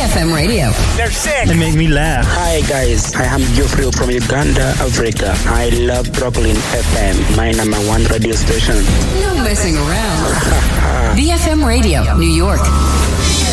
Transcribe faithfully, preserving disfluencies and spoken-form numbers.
F M radio. They're sick. They make me laugh. Hi guys, I am Geoffrey from Uganda, Africa. I love Brooklyn F M, my number one radio station. No messing around. B F M radio, New York.